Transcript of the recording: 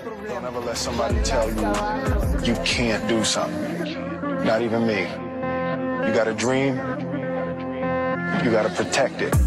Don't ever let somebody tell you you can't do something. Not even me. You got a dream, you got to protect it.